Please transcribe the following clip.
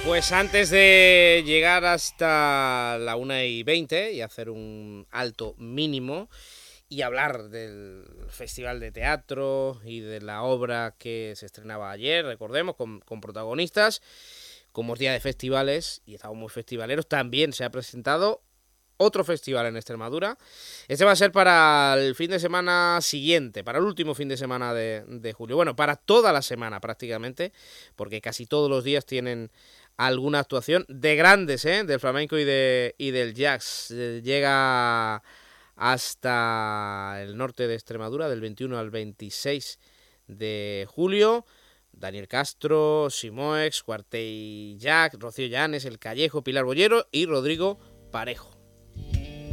Pues antes de llegar hasta la 1:20 y hacer un alto mínimo y hablar del Festival de Teatro y de la obra que se estrenaba ayer, recordemos, con protagonistas, como es día de festivales y estamos muy festivaleros, también se ha presentado otro festival en Extremadura. Este va a ser para el fin de semana siguiente, para el último fin de semana de julio. Bueno, para toda la semana prácticamente, porque casi todos los días tienen alguna actuación de grandes, del flamenco y del jazz. Llega hasta el norte de Extremadura, del 21 al 26 de julio. Daniel Castro, Simoex, Cuartey Jack, Rocío Llanes, El Callejo, Pilar Bollero y Rodrigo Parejo.